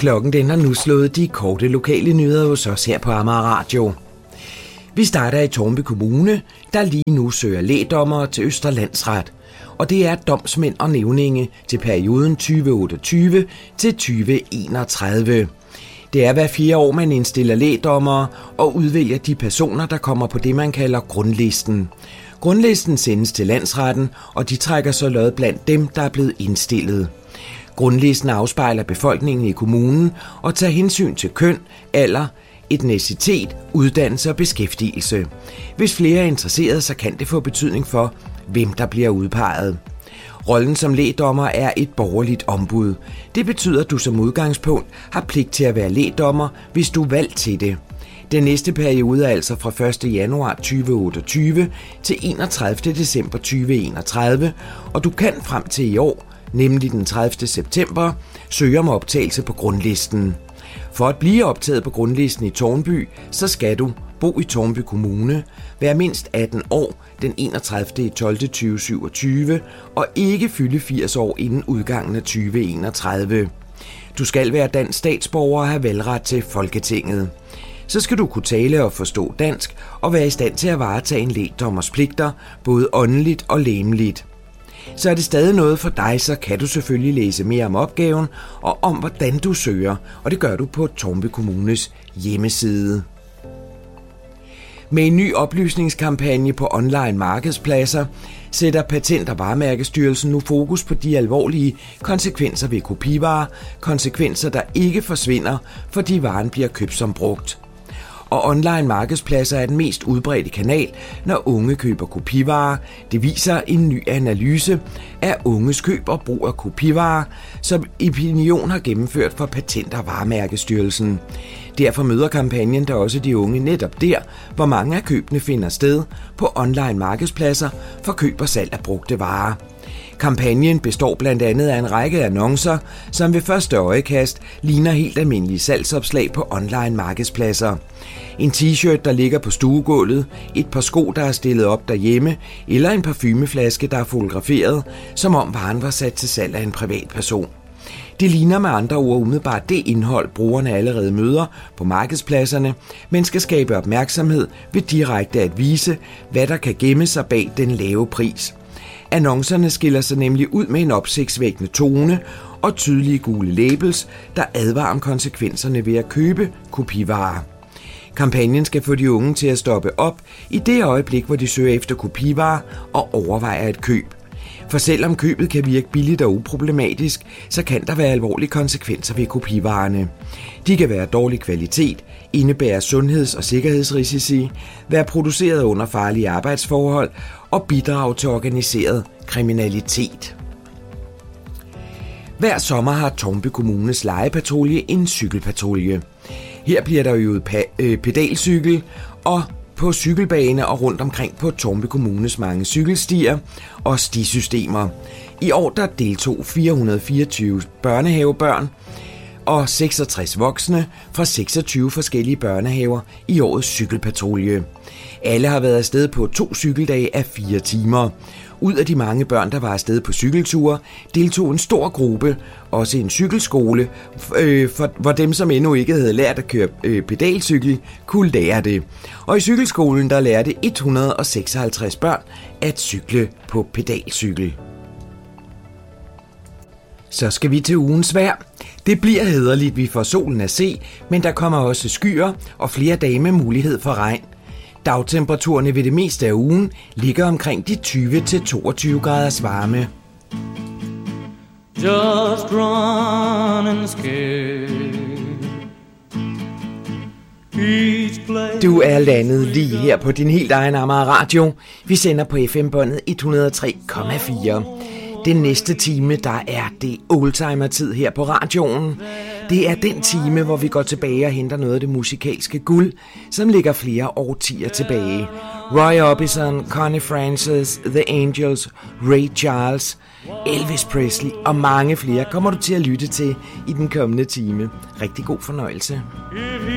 Klokken den har nu slået de korte lokale nyheder hos os her på Amager Radio. Vi starter i Tårnby Kommune, der lige nu søger lægdommere til Østre Landsret. Og det er domsmænd og nævninge til perioden 2028 til 2031. Det er hver 4 år, man indstiller lægdommere og udvælger de personer, der kommer på det, man kalder grundlisten. Grundlisten sendes til landsretten, og de trækker så lod blandt dem, der er blevet indstillet. Grundlisten afspejler befolkningen i kommunen og tager hensyn til køn, alder, etnicitet, uddannelse og beskæftigelse. Hvis flere er interesseret, så kan det få betydning for, hvem der bliver udpeget. Rollen som lægdommer er et borgerligt ombud. Det betyder, at du som udgangspunkt har pligt til at være lægdommer, hvis du er valgt til det. Den næste periode er altså fra 1. januar 2028 til 31. december 2031, og du kan frem til i år, nemlig den 30. september, søge om optagelse på grundlisten. For at blive optaget på grundlisten i Tårnby, så skal du bo i Tårnby Kommune, være mindst 18 år den 31.12.2027 og ikke fylde 80 år inden udgangen af 2031. Du skal være dansk statsborger og have valgret til Folketinget. Så skal du kunne tale og forstå dansk og være i stand til at varetage en lægdommers pligter, både åndeligt og legemligt. Så er det stadig noget for dig, så kan du selvfølgelig læse mere om opgaven og om, hvordan du søger, og det gør du på Tårnby Kommunes hjemmeside. Med en ny oplysningskampagne på online markedspladser sætter Patent- og Varemærkestyrelsen nu fokus på de alvorlige konsekvenser ved kopivarer, konsekvenser der ikke forsvinder, fordi varen bliver købt som brugt. Og online markedspladser er den mest udbredte kanal, når unge køber kopivarer. Det viser en ny analyse af unges køb og brug af kopivarer, som Opinion har gennemført for Patent- og Varemærkestyrelsen. Derfor møder kampagnen der også de unge netop der, hvor mange af købene finder sted på online markedspladser for køb og salg af brugte varer. Kampagnen består blandt andet af en række annoncer, som ved første øjekast ligner helt almindelige salgsopslag på online markedspladser. En t-shirt, der ligger på stuegulvet, et par sko, der er stillet op derhjemme, eller en parfumeflaske, der er fotograferet, som om varen var sat til salg af en privatperson. Det ligner med andre ord umiddelbart det indhold, brugerne allerede møder på markedspladserne, men skal skabe opmærksomhed ved direkte at vise, hvad der kan gemme sig bag den lave pris. Annoncerne skiller sig nemlig ud med en opsigtsvækkende tone og tydelige gule labels, der advarer om konsekvenserne ved at købe kopivarer. Kampagnen skal få de unge til at stoppe op i det øjeblik, hvor de søger efter kopivarer og overvejer et køb. For selvom købet kan virke billigt og uproblematisk, så kan der være alvorlige konsekvenser ved kopivarerne. De kan være dårlig kvalitet, indebære sundheds- og sikkerhedsrisici, være produceret under farlige arbejdsforhold og bidrage til organiseret kriminalitet. Hver sommer har Tårnby Kommunes lejepatrulje en cykelpatrulje. Her bliver der øvet pedalcykel og på cykelbane og rundt omkring på Tårnby Kommunes mange cykelstier og stisystemer. I år der deltog 424 børnehavebørn og 66 voksne fra 26 forskellige børnehaver i årets cykelpatrulje. Alle har været afsted på 2 cykeldage af 4 timer. Ud af de mange børn, der var afsted på cykelture, deltog en stor gruppe, også en cykelskole, hvor dem, som endnu ikke havde lært at køre pedalcykel, kunne lære det. Og i cykelskolen, der lærte 156 børn at cykle på pedalcykel. Så skal vi til ugens vejr. Det bliver hæderligt, vi får solen at se, men der kommer også skyer og flere dage med mulighed for regn. Dagtemperaturerne ved det meste af ugen ligger omkring de 20-22 graders varme. Just running scared. Du er landet lige her på din helt egen Amager Radio. Vi sender på FM-båndet 103,4. Den næste time, der er det oldtimer-tid her på radioen. Det er den time, hvor vi går tilbage og henter noget af det musikalske guld, som ligger flere årtier tilbage. Roy Orbison, Connie Francis, The Angels, Ray Charles, Elvis Presley og mange flere kommer du til at lytte til i den kommende time. Rigtig god fornøjelse.